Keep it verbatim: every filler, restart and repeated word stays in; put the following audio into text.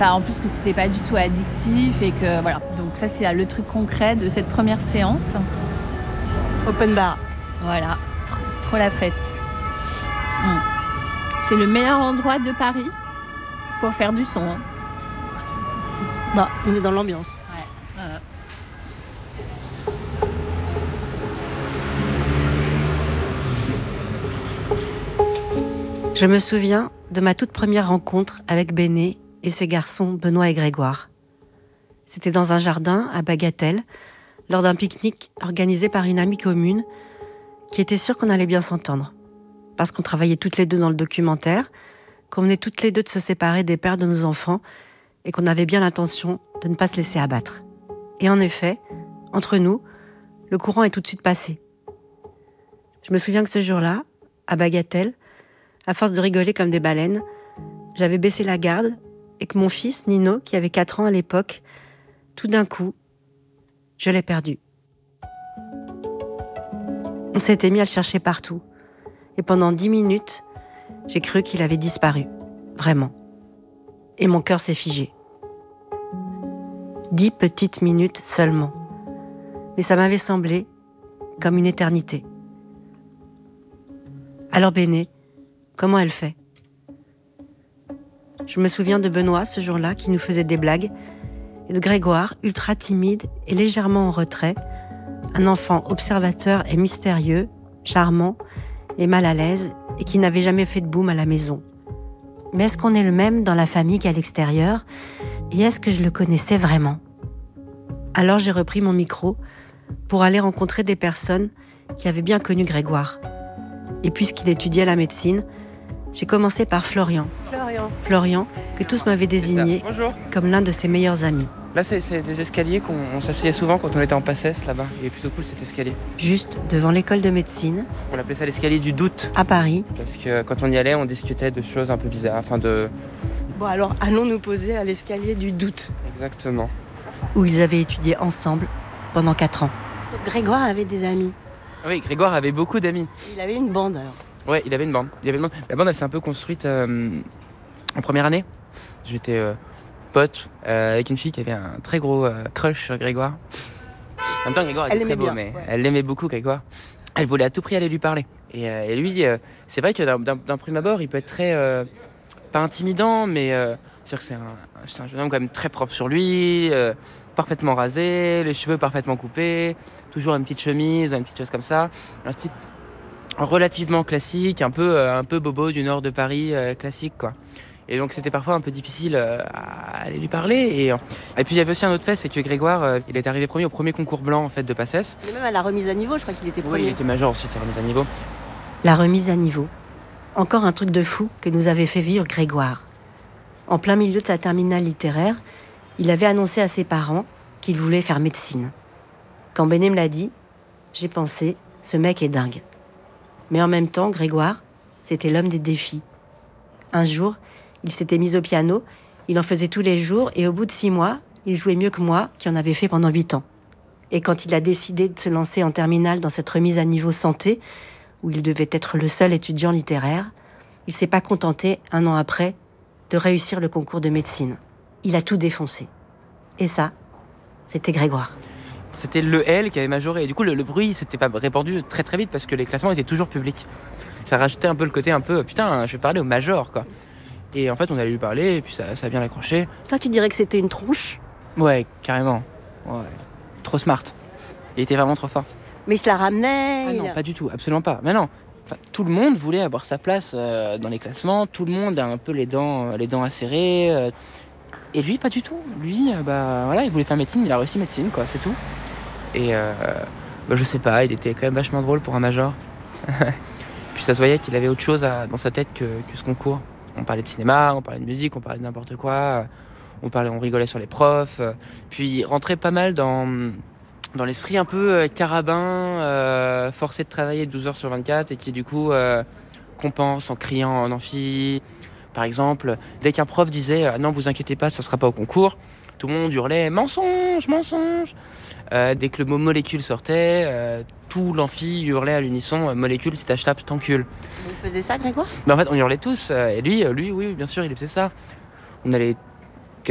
pas, en plus que c'était pas du tout addictif et que voilà. Donc ça c'est le truc concret de cette première séance. Open bar. Voilà, trop, trop la fête. Mmh. C'est le meilleur endroit de Paris pour faire du son. Hein. Bah, on est dans l'ambiance. Ouais, voilà. Je me souviens de ma toute première rencontre avec Béné et ses garçons Benoît et Grégoire. C'était dans un jardin à Bagatelle, lors d'un pique-nique organisé par une amie commune qui était sûre qu'on allait bien s'entendre. Parce qu'on travaillait toutes les deux dans le documentaire, qu'on venait toutes les deux de se séparer des pères de nos enfants et qu'on avait bien l'intention de ne pas se laisser abattre. Et en effet, entre nous, le courant est tout de suite passé. Je me souviens que ce jour-là, à Bagatelle, à force de rigoler comme des baleines, j'avais baissé la garde et que mon fils, Nino, qui avait quatre ans à l'époque, tout d'un coup, je l'ai perdu. On s'était mis à le chercher partout. Et pendant dix minutes, j'ai cru qu'il avait disparu. Vraiment. Et mon cœur s'est figé. Dix petites minutes seulement. Mais ça m'avait semblé comme une éternité. Alors Béné, comment elle fait ? Je me souviens de Benoît, ce jour-là, qui nous faisait des blagues, et de Grégoire, ultra timide et légèrement en retrait, un enfant observateur et mystérieux, charmant et mal à l'aise, et qui n'avait jamais fait de boum à la maison. Mais est-ce qu'on est le même dans la famille qu'à l'extérieur ? Et est-ce que je le connaissais vraiment ? Alors j'ai repris mon micro pour aller rencontrer des personnes qui avaient bien connu Grégoire. Et puisqu'il étudiait la médecine, j'ai commencé par Florian. Florian. Florian, que tous m'avaient désigné comme l'un de ses meilleurs amis. Là, c'est, c'est des escaliers qu'on on s'asseyait souvent quand on était en PACES là-bas. Il est plutôt cool cet escalier. Juste devant l'école de médecine. On appelait ça l'escalier du doute. À Paris. Parce que quand on y allait, on discutait de choses un peu bizarres. Enfin de... Bon alors, allons nous poser à l'escalier du doute. Exactement. Où ils avaient étudié ensemble pendant quatre ans. Grégoire avait des amis. Oui, Grégoire avait beaucoup d'amis. Il avait une bande alors. Ouais, il avait une bande. Il avait une bande. La bande, elle s'est un peu construite euh, en première année. J'étais euh, pote euh, avec une fille qui avait un très gros euh, crush sur Grégoire. En même temps, Grégoire était très beau, bien, mais ouais. Elle l'aimait beaucoup, Grégoire. Elle voulait à tout prix aller lui parler. Et, euh, et lui, euh, c'est vrai que d'un, d'un, d'un prime abord, il peut être très... Euh, pas intimidant, mais euh, c'est-à-dire que c'est un, c'est un jeune homme quand même très propre sur lui, euh, parfaitement rasé, les cheveux parfaitement coupés, toujours une petite chemise, une petite chose comme ça. Un style relativement classique, un peu, euh, un peu bobo du nord de Paris, euh, classique, quoi. Et donc c'était parfois un peu difficile euh, à aller lui parler. Et, et puis il y avait aussi un autre fait, c'est que Grégoire, euh, il est arrivé premier au premier concours blanc en fait, de PACES. Et même à la remise à niveau, je crois qu'il était premier. Oui, il était major aussi de sa remise à niveau. La remise à niveau. Encore un truc de fou que nous avait fait vivre Grégoire. En plein milieu de sa terminale littéraire, il avait annoncé à ses parents qu'il voulait faire médecine. Quand Béné me l'a dit, j'ai pensé, ce mec est dingue. Mais en même temps, Grégoire, c'était l'homme des défis. Un jour, il s'était mis au piano, il en faisait tous les jours, et au bout de six mois, il jouait mieux que moi, qui en avait fait pendant huit ans. Et quand il a décidé de se lancer en terminale dans cette remise à niveau santé, où il devait être le seul étudiant littéraire, il s'est pas contenté, un an après, de réussir le concours de médecine. Il a tout défoncé. Et ça, c'était Grégoire. C'était le L qui avait majoré. Et du coup, le, le bruit s'était pas répandu très très vite parce que les classements étaient toujours publics. Ça rajoutait un peu le côté un peu, putain, je vais parler au major, quoi. Et en fait, on allait lui parler, et puis ça, ça a bien accroché. Toi, tu dirais que c'était une tronche ? Ouais, carrément. Ouais. Trop smart. Il était vraiment trop fort. Mais il se la ramenait. Ah non, a... pas du tout, absolument pas. Mais non, enfin, tout le monde voulait avoir sa place euh, dans les classements. Tout le monde a un peu les dents, euh, les dents acérées. Euh, et lui, pas du tout. Lui, euh, bah voilà, il voulait faire médecine, il a réussi médecine, quoi, c'est tout. Et euh, bah, je sais pas, il était quand même vachement drôle pour un major. Puis ça se voyait qu'il avait autre chose à, dans sa tête que, que ce concours. On parlait de cinéma, on parlait de musique, on parlait de n'importe quoi. On, parlait, on rigolait sur les profs. Puis il rentrait pas mal dans, dans l'esprit un peu euh, carabin, euh, forcé de travailler douze heures sur vingt-quatre et qui du coup euh, compense en criant en amphi. Par exemple, dès qu'un prof disait euh, « Non, vous inquiétez pas, ça sera pas au concours », tout le monde hurlait « Mensonge, mensonge !» Euh, dès que le mot molécule sortait, euh, tout l'amphi hurlait à l'unisson « Molécule, si t'ach tape, t'encule ». Il faisait ça, Grégoire ? Mais en fait, on hurlait tous. Euh, et lui, euh, lui, oui, bien sûr, il faisait ça. On allait